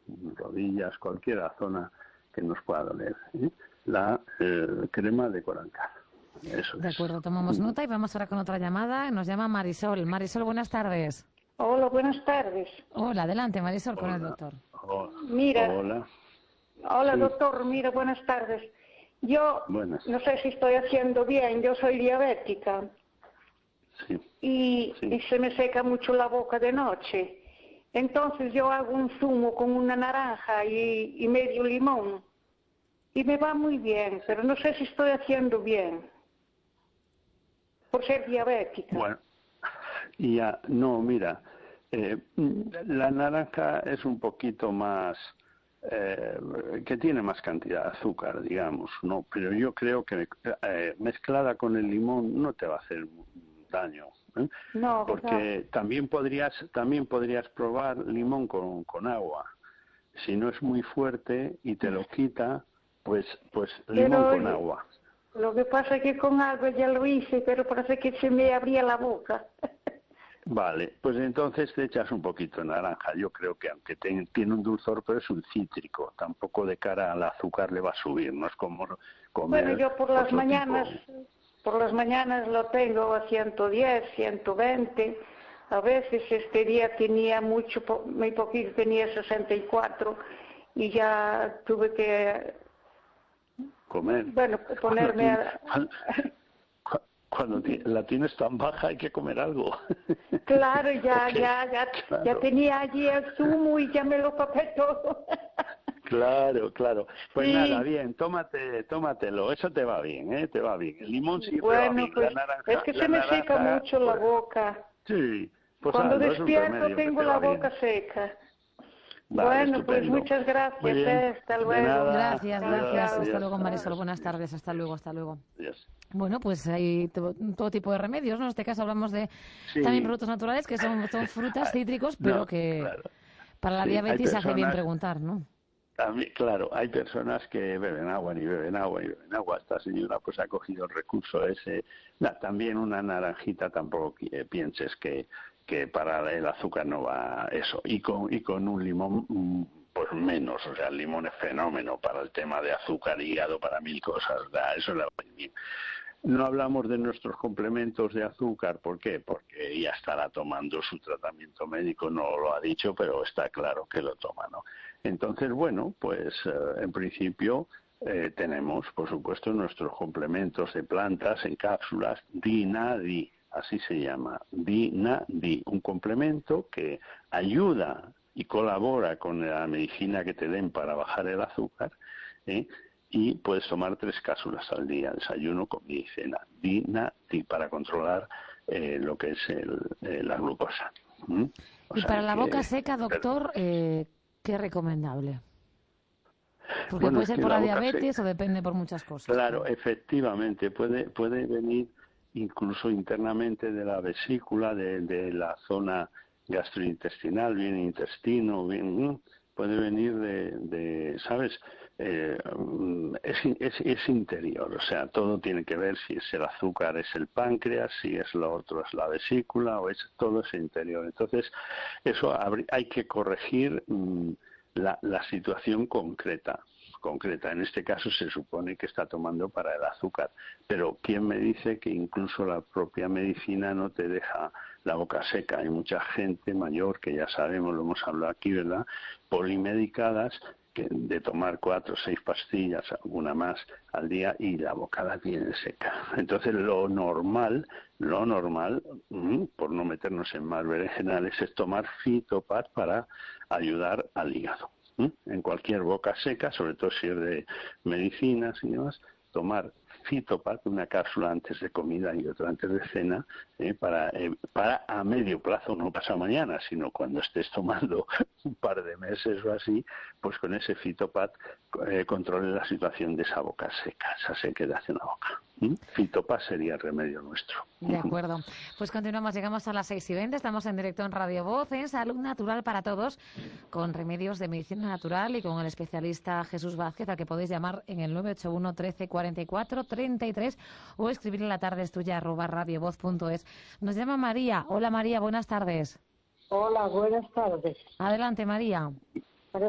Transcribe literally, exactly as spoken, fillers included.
rodillas, cualquier zona que nos pueda doler, ¿eh? La eh, crema de Corancar. Eso de es. acuerdo, tomamos nota y vamos ahora con otra llamada. Nos llama Marisol. Marisol, buenas tardes. Hola, buenas tardes. Hola, adelante, Marisol, Hola. con el doctor. Hola. Mira. Hola. Hola, Sí. doctor. Mira, buenas tardes. Yo Buenas. no sé si estoy haciendo bien. Yo soy diabética. Sí. Y, Sí. y se me seca mucho la boca de noche. Entonces yo hago un zumo con una naranja y, y medio limón. Y me va muy bien, pero no sé si estoy haciendo bien. Por ser diabética. Bueno, y ya, no, mira, eh, la naranja es un poquito más, eh, que tiene más cantidad de azúcar, digamos, ¿no? Pero yo creo que eh, mezclada con el limón no te va a hacer daño, ¿eh? No, porque ¿verdad? también podrías, también podrías probar limón con, con agua. Si no es muy fuerte y te lo quita, pues, pues limón Pero con agua. lo que pasa es que con agua ya lo hice, pero parece que se me abría la boca. Vale, pues entonces te echas un poquito de naranja. Yo creo que aunque te- tiene un dulzor, pero es un cítrico. Tampoco de cara al azúcar le va a subir. No es como comer Bueno, yo por las otro mañanas, tipo. por las mañanas lo tengo a ciento diez, ciento veinte. A veces este día tenía mucho, po- muy poquito, tenía sesenta y cuatro y ya tuve que, Comer. bueno, Cuando, ponerme tien- a... cuando, cu- cuando ti- la tienes tan baja hay que comer algo. Claro, ya, Porque, ya, ya, ya claro. tenía allí el zumo y ya me lo papé todo. Claro, claro. Pues Sí. nada, bien, tómate, tómatelo. Eso te va bien, ¿eh? Te va bien. El limón siempre va Bueno, bien. La pues naranja, es que la se me seca naranja, mucho la pues, boca. sí, pues Cuando hazlo, es un despierto remedio que tengo te la va bien. boca seca. Vale, Bueno, pues estupendo. muchas Muy gracias, bien. eh. Hasta De luego. nada. Gracias, Chao, gracias. Adiós, chao. Hasta adiós, luego, Marisol. adiós, Buenas adiós, tardes. Hasta luego, hasta luego. adiós. Bueno, pues hay to- todo tipo de remedios, ¿no? En este caso hablamos de también Sí. productos naturales, que son, son frutas, Hay- cítricos, pero No, que claro. para la Sí, hay diabetes hace bien personas, preguntar, ¿no? también, claro, hay personas que beben agua, ni beben agua, ni beben agua. Esta señora pues ha cogido el recurso ese. Na, también una naranjita, tampoco eh, pienses que, que para el azúcar no va eso. Y con, y con un limón, mm, pues menos. O sea, el limón es fenómeno para el tema de azúcar, hígado, para mil cosas. Da, eso le va muy bien. No hablamos de nuestros complementos de azúcar, ¿por qué? Porque ella estará tomando su tratamiento médico, no lo ha dicho, pero está claro que lo toma, ¿no? Entonces, bueno, pues eh, en principio eh, tenemos, por supuesto, nuestros complementos de plantas en cápsulas, Dinadi, así se llama, Dinadi, un complemento que ayuda y colabora con la medicina que te den para bajar el azúcar, ¿eh? Y puedes tomar tres cápsulas al día, desayuno, comida y cena, Dinadi, para controlar eh, lo que es el, eh, la glucosa. ¿Mm? O Y sea para la que, boca seca, doctor, eh, ¿qué es recomendable? Porque bueno, puede es ser que por la la boca diabetes o seca, depende por muchas cosas. claro, Pero... efectivamente, puede, puede venir incluso internamente de la vesícula, de, de la zona gastrointestinal, bien intestino, bien, puede venir de, de ¿sabes? Eh, es, es, es interior, o sea, todo tiene que ver si es el azúcar, es el páncreas, si es lo otro, es la vesícula, o es todo es interior. Entonces, eso habría, hay que corregir mmm, la, la situación concreta. concreta. En este caso se supone que está tomando para el azúcar, pero ¿quién me dice que incluso la propia medicina no te deja la boca seca? Hay mucha gente mayor que ya sabemos, lo hemos hablado aquí, ¿verdad? Polimedicadas, que de tomar cuatro o seis pastillas, alguna más al día, y la boca la tienen seca. Entonces lo normal, lo normal, por no meternos en más berenjenales, es tomar Fitopat para ayudar al hígado. En cualquier boca seca, sobre todo si es de medicinas y demás, tomar Fitopat, una cápsula antes de comida y otra antes de cena, eh, para, eh, para a medio plazo, no pasa mañana, sino cuando estés tomando un par de meses o así, pues con ese Fitopat eh, controle la situación de esa boca seca, esa sequedad en la boca. ¿Mm? Fitopat sería el remedio nuestro. De acuerdo. Pues continuamos, llegamos a las seis y veinte, estamos en directo en Radio Voz, en Salud Natural para Todos, con remedios de medicina natural y con el especialista Jesús Vázquez, al que podéis llamar en el nueve ocho uno, trece, cuarenta y cuatro, treinta y tres o escribir en la tarde es tuya, arroba radiovoz punto es. Nos llama María. Hola María, buenas tardes. Hola, buenas tardes. Adelante María.